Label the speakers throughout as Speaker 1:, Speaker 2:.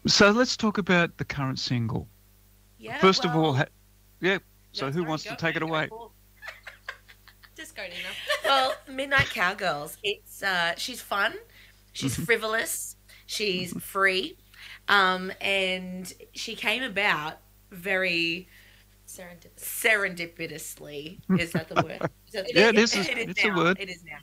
Speaker 1: So let's talk about the current single.
Speaker 2: Yeah,
Speaker 1: First of all,
Speaker 2: well,
Speaker 1: yeah.
Speaker 2: no,
Speaker 1: So who
Speaker 2: sorry,
Speaker 1: wants to take it
Speaker 2: go
Speaker 1: away?
Speaker 2: for.
Speaker 3: Just go, Nina.
Speaker 2: Well, Midnight Cowgirls. It's she's fun, she's
Speaker 1: Hmm.
Speaker 2: frivolous, she's free, and she came about very
Speaker 3: Serendipity.
Speaker 2: serendipitously. Is that the word?
Speaker 3: It
Speaker 1: Yeah,
Speaker 3: is.
Speaker 1: it is.
Speaker 2: It is
Speaker 1: It's a
Speaker 2: now.
Speaker 1: word.
Speaker 2: It is now.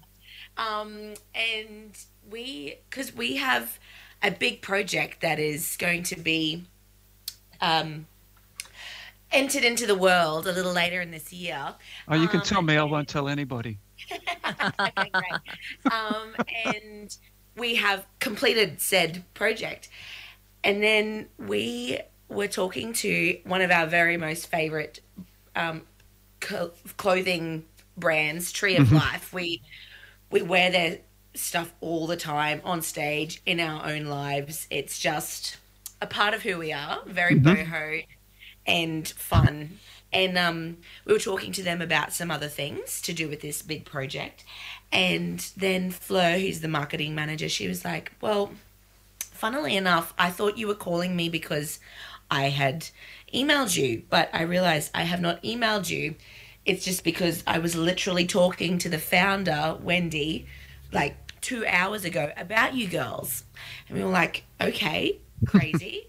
Speaker 2: And because we have a big project that is going to be um, entered into the world a little later in this year.
Speaker 1: Oh, you can tell me. I
Speaker 2: And
Speaker 1: won't tell anybody.
Speaker 2: okay, great. And we have completed said project. And then we were talking to one of our very most favorite um, clothing brands, Tree of
Speaker 1: Hmm.
Speaker 2: Life. We wear their stuff all the time on stage in our own lives. It's just a part of who we are, very
Speaker 1: Hmm.
Speaker 2: boho and fun. And we were talking to them about some other things to do with this big project. And then Fleur, who's the marketing manager, she was like, well, funnily enough, I thought you were calling me because I had emailed you, but I realized I have not emailed you. It's just because I was literally talking to the founder, Wendy, like 2 hours ago about you girls. And we were like, okay, crazy.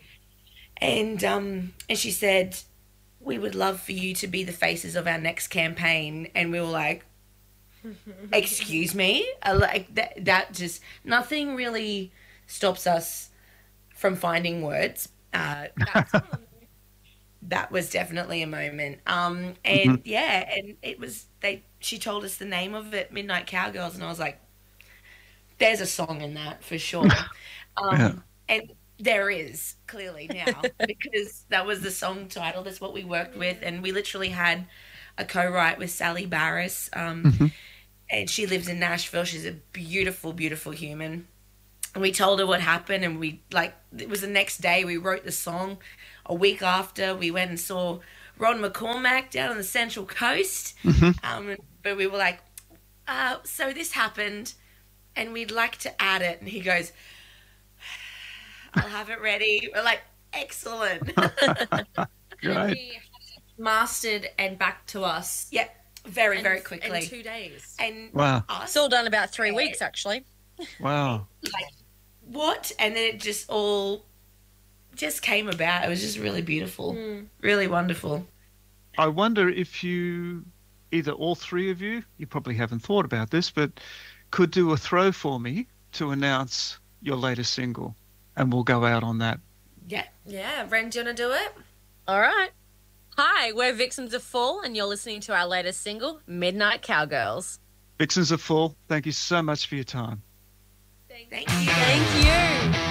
Speaker 2: And she said, we would love for you to be the faces of our next campaign. And we were like, excuse me? Like that just, nothing really stops us from finding words.
Speaker 3: That's fun.
Speaker 2: That was definitely a moment.
Speaker 1: Hmm.
Speaker 2: And yeah, and it was she told us the name of it, Midnight Cowgirls, and I was like, there's a song in that for sure.
Speaker 1: Yeah.
Speaker 2: And there is clearly now because that was the song title. That's what we worked with, and we literally had a co-write with Sally Barris,
Speaker 1: Hmm.
Speaker 2: and she lives in Nashville. She's a beautiful, beautiful human. And we told her what happened, and we like it was the next day we wrote the song. A week after, we went and saw Ron McCormack down on the Central Coast.
Speaker 1: Hmm.
Speaker 2: But we were like, so this happened, and we'd like to add it. And he goes, I'll have it ready. We're like, excellent.
Speaker 3: And then
Speaker 1: Great.
Speaker 3: we had it mastered and back to us
Speaker 2: Yeah, very, very
Speaker 3: in
Speaker 2: quickly.
Speaker 3: 2 days.
Speaker 2: And
Speaker 1: Wow.
Speaker 4: It's
Speaker 2: us,
Speaker 4: all done about 3 weeks, actually.
Speaker 1: Wow.
Speaker 2: like, what? And then it just all just came about. It was just really beautiful, really wonderful.
Speaker 1: I wonder if you, either all three of you probably haven't thought about this, but could do a throw for me to announce your latest single, and we'll go out on that.
Speaker 2: Yeah.
Speaker 3: Yeah, Ren, do you want to do it?
Speaker 4: All right. Hi, we're Vixens of Fall, and you're listening to our latest single, Midnight Cowgirls.
Speaker 1: Vixens are full. Thank you so much for your time.
Speaker 2: Thank you.
Speaker 4: Thank you.